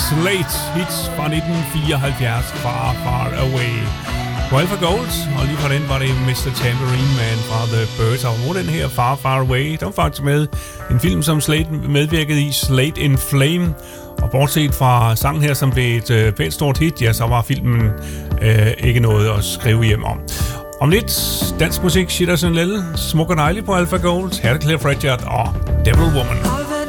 Slate hits fra 1974, Far Far Away. På Alpha Gold, og lige fra den var det Mr. Tambourine Man fra The Birds. Og hvor den her Far Far Away, der var faktisk med en film, som Slate medvirkede i, Slate in Flame. Og bortset fra sangen her, som blev et pænt stort hit, ja, så var filmen ikke noget at skrive hjem om. Om lidt dansk musik, Shit og Little, smuk og dejlig på Alpha Gold, her er Cliff Richard og Devil Woman.